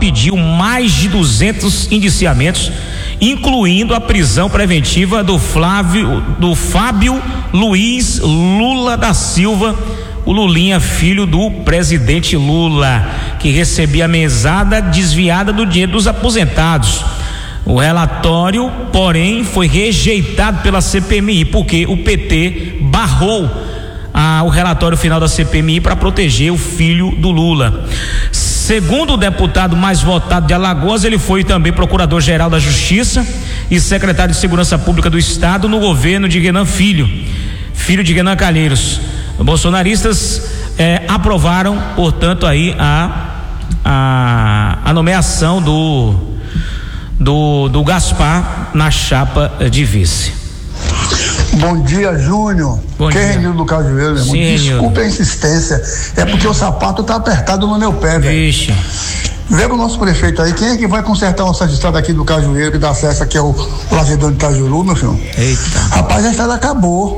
pediu mais de 200 indiciamentos, incluindo a prisão preventiva do Fábio Luiz Lula da Silva, o Lulinha, filho do presidente Lula, que recebia mesada desviada do dinheiro dos aposentados. O relatório, porém, foi rejeitado pela CPMI, porque o PT barrou o relatório final da CPMI para proteger o filho do Lula. Segundo o deputado mais votado de Alagoas, ele foi também procurador-geral da Justiça e secretário de Segurança Pública do Estado no governo de Renan Filho de Renan Calheiros. Bolsonaristas aprovaram, portanto, aí a nomeação do Gaspar na chapa de vice. Bom dia, Júnior. Quem é Renildo do Cajueiro, meu irmão? Desculpa a insistência, é porque o sapato tá apertado no meu pé, velho. Vixe. Vê o nosso prefeito aí, quem é que vai consertar nossa estrada aqui do Cajueiro e dar acesso aqui ao Lajedor de Itajuru, meu filho? Eita. Rapaz, a estrada acabou.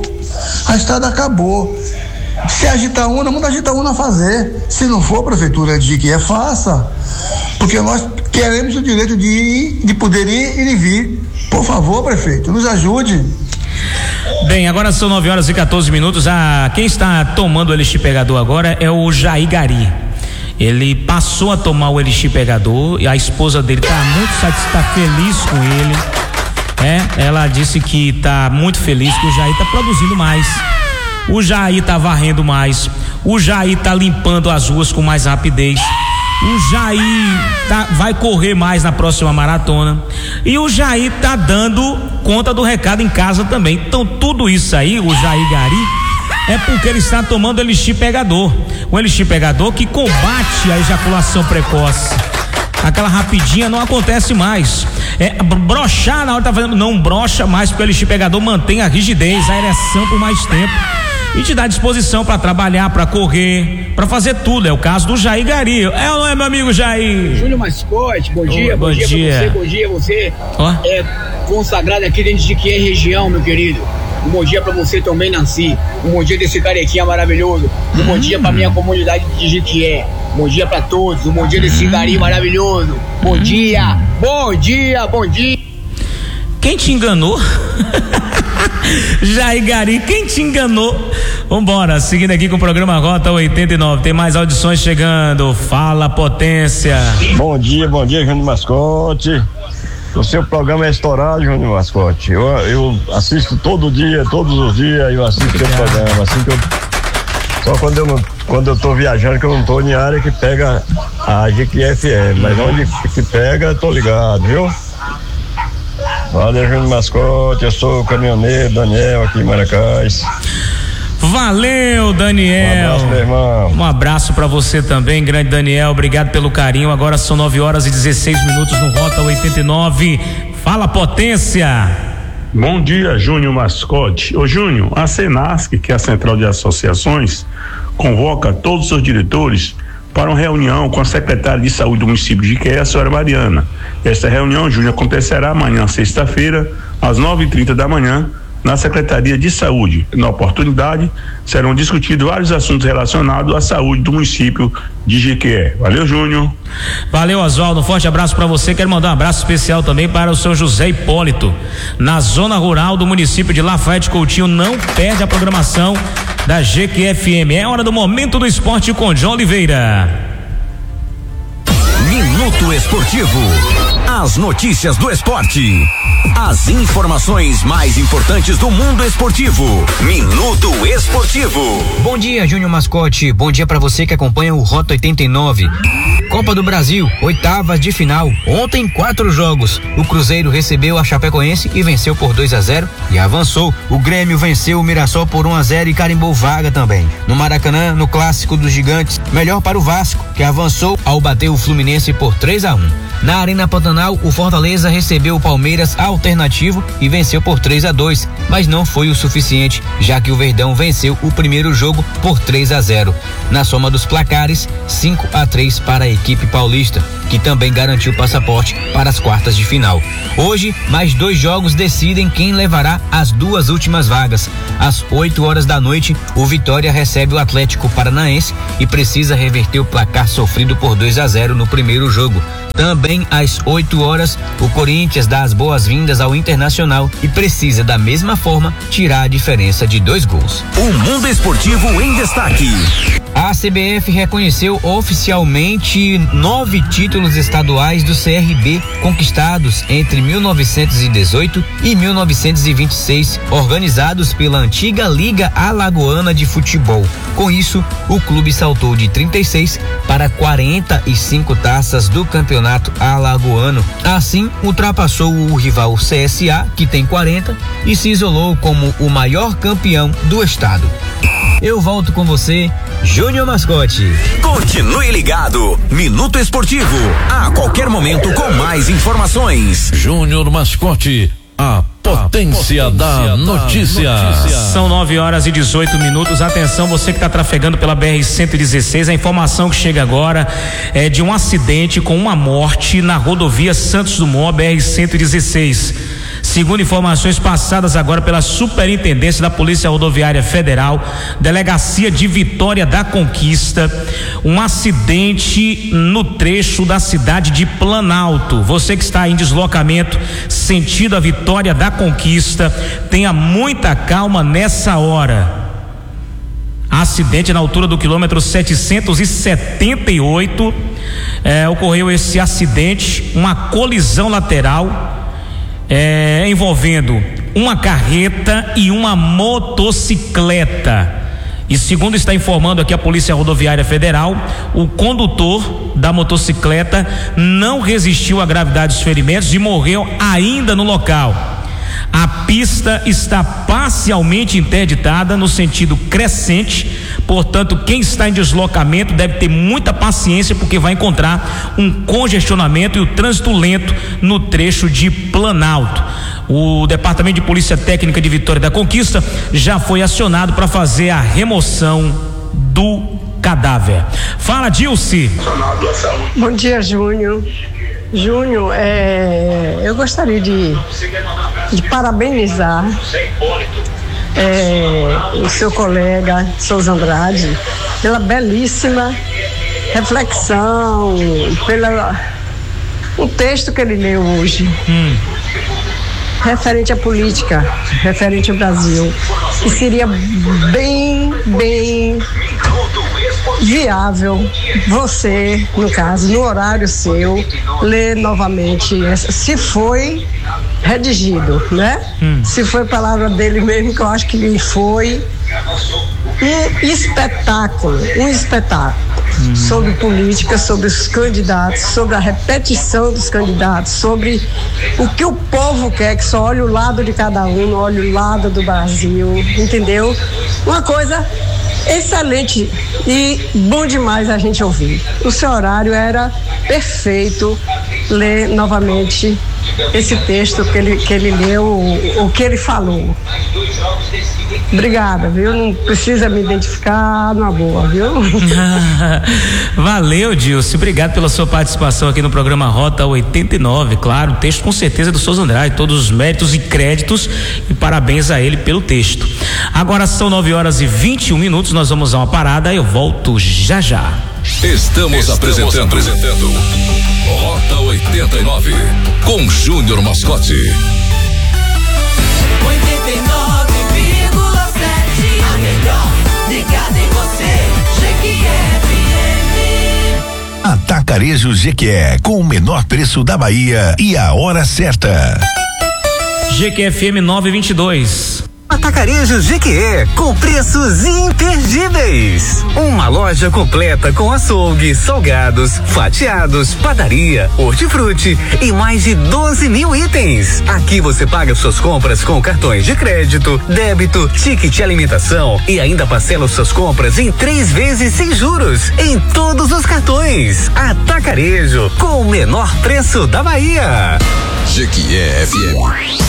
Se agita uma, manda a Agitaúna fazer. Se não for, a prefeitura de que faça. Porque nós queremos o direito de poder ir e vir. Por favor, prefeito, nos ajude. Bem, agora são 9h14. Quem está tomando o elixir pegador agora é o Jair Gari. Ele passou a tomar o elixir pegador e a esposa dele está feliz com ele. Ela disse que está muito feliz, que o Jair está produzindo mais, o Jair está varrendo mais, o Jair está limpando as ruas com mais rapidez, o Jair vai correr mais na próxima maratona e o Jair está dando conta do recado em casa também. Então tudo isso aí, o Jair Gari, é porque ele está tomando elixir pegador, o elixir pegador que combate a ejaculação precoce. Aquela rapidinha não acontece mais. Broxar na hora tá fazendo, não brocha mais, porque o elixir pegador mantém a rigidez, a ereção por mais tempo e te dá disposição para trabalhar, para correr, para fazer tudo. É o caso do Jair Gari. Ou não é, meu amigo Jair? Júnior Mascote, bom dia. Bom dia. Bom dia você. É consagrado aqui dentro de Jequié região, meu querido. Um bom dia pra você também, Nancy. Um bom dia desse carequinha maravilhoso. Um bom dia pra minha comunidade de Jequié. Bom dia pra todos. Um bom dia desse Gari maravilhoso. Bom dia. Quem te enganou? Jair Gari, quem te enganou? Vambora, seguindo aqui com o programa Rota 89. Tem mais audições chegando. Fala, Potência. Bom dia, Júnior Mascote. O seu programa é estourado, Júnior Mascote. Eu assisto todo dia, todos os dias, eu assisto o seu programa. Assim que só quando eu tô viajando, que eu não tô em área que pega a Jequié FM, mas onde que pega, tô ligado, viu? Valeu, Júnior Mascote, eu sou o caminhoneiro Daniel aqui em Maracás. Valeu, Daniel. Um abraço, meu irmão. Um abraço pra você também, grande Daniel. Obrigado pelo carinho. Agora são 9h16 no Rota 89. Fala, Potência. Bom dia, Júnior Mascote. Ô Júnior, a Senasc, que é a Central de Associações, convoca todos os seus diretores para uma reunião com a secretária de saúde do município de Jequié, a senhora Mariana. Esta reunião, Júnior, acontecerá amanhã, sexta-feira, às 9h30 da manhã, na Secretaria de Saúde. Na oportunidade, serão discutidos vários assuntos relacionados à saúde do município de Jequié. Valeu, Júnior. Valeu, Oswaldo. Um forte abraço para você. Quero mandar um abraço especial também para o seu José Hipólito, na zona rural do município de Lafayette Coutinho. Não perde a programação da Jequié FM. É hora do Momento do Esporte com John Oliveira. Minuto Esportivo. As notícias do esporte. As informações mais importantes do mundo esportivo. Minuto Esportivo. Bom dia, Júnior Mascote. Bom dia pra você que acompanha o Rota 89. Copa do Brasil, oitavas de final. Ontem, 4 jogos. O Cruzeiro recebeu a Chapecoense e venceu por 2-0 e avançou. O Grêmio venceu o Mirassol por 1-0 e carimbou vaga também. No Maracanã, no Clássico dos Gigantes, melhor para o Vasco, que avançou ao bater o Fluminense por 3-1. Na Arena Pantanal, o Fortaleza recebeu o Palmeiras alternativo e venceu por 3-2, mas não foi o suficiente, já que o Verdão venceu o primeiro jogo por 3-0. Na soma dos placares, 5-3 para a equipe paulista, que também garantiu o passaporte para as quartas de final. Hoje, mais 2 jogos decidem quem levará as 2 últimas vagas. Às 8h da noite, o Vitória recebe o Atlético Paranaense e precisa reverter o placar sofrido por 2-0 no primeiro jogo. Também às 8h, o Corinthians dá as boas-vindas ao Internacional e precisa da mesma forma tirar a diferença de 2 gols. O Mundo Esportivo em destaque. A CBF reconheceu oficialmente 9 títulos estaduais do CRB conquistados entre 1918 e 1926, organizados pela antiga Liga Alagoana de Futebol. Com isso, o clube saltou de 36 para 45 taças do campeonato alagoano. Assim, ultrapassou o rival CSA, que tem 40, e se isolou como o maior campeão do estado. Eu volto com você, Júnior Mascote. Continue ligado. Minuto Esportivo. A qualquer momento com mais informações. Júnior Mascote, a potência da notícia. São 9h18. Atenção, você que está trafegando pela BR-116, a informação que chega agora é de um acidente com uma morte na rodovia Santos Dumont, BR-116. Segundo informações passadas agora pela Superintendência da Polícia Rodoviária Federal, Delegacia de Vitória da Conquista, um acidente no trecho da cidade de Planalto. Você que está em deslocamento sentido a Vitória da Conquista, tenha muita calma nessa hora. Acidente na altura do quilômetro 778, ocorreu esse acidente, uma colisão lateral envolvendo uma carreta e uma motocicleta. E segundo está informando aqui a Polícia Rodoviária Federal, o condutor da motocicleta não resistiu a gravidade dos ferimentos e morreu ainda no local. A pista está parcialmente interditada no sentido crescente, portanto, quem está em deslocamento deve ter muita paciência, porque vai encontrar um congestionamento e o trânsito lento no trecho de Planalto. O Departamento de Polícia Técnica de Vitória da Conquista já foi acionado para fazer a remoção do cadáver. Fala, Dilce. Bom dia, Júnior. Júnior, eu gostaria de parabenizar o seu colega Souza Andrade pela belíssima reflexão, o texto que ele leu hoje, referente à política, referente ao Brasil. E seria bem viável você, no caso, no horário seu, ler novamente, se foi redigido, né? Se foi palavra dele mesmo, que eu acho que ele foi um espetáculo sobre política, sobre os candidatos, sobre a repetição dos candidatos, sobre o que o povo quer, que só olha o lado de cada um, não olha o lado do Brasil, entendeu? Uma coisa excelente e bom demais a gente ouvir. O seu horário era perfeito, ler novamente esse texto que ele leu, o que ele falou. Obrigada, viu? Não precisa me identificar, numa boa, viu? Valeu, Dilce. Obrigado pela sua participação aqui no programa Rota 89. Claro, texto com certeza do Souza Andrade, todos os méritos e créditos, e parabéns a ele pelo texto. Agora são 9h21, nós vamos a uma parada, eu volto já. Estamos apresentando Rota 89 com Júnior Mascote. 89,7, a melhor ligada em você, GQFM. Atacarejo Jequié, com o menor preço da Bahia e a hora certa. GQFM 922. Atacarejo Jequié, com preços imperdíveis. Uma loja completa com açougue, salgados, fatiados, padaria, hortifruti e mais de 12 mil itens. Aqui você paga suas compras com cartões de crédito, débito, ticket alimentação e ainda parcela suas compras em 3 vezes sem juros em todos os cartões. Atacarejo, com o menor preço da Bahia. Jequié FM.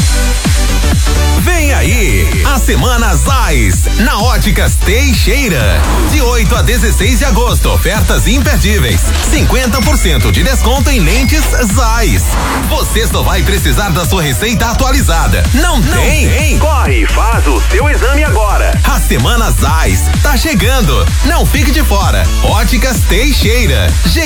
Vem aí, a Semana Zais, na Óticas Teixeira. De 8 a 16 de agosto, ofertas imperdíveis. 50% de desconto em lentes Zais. Você só vai precisar da sua receita atualizada. Não tem? Corre e faz o seu exame agora. A Semana Zais tá chegando. Não fique de fora. Óticas Teixeira.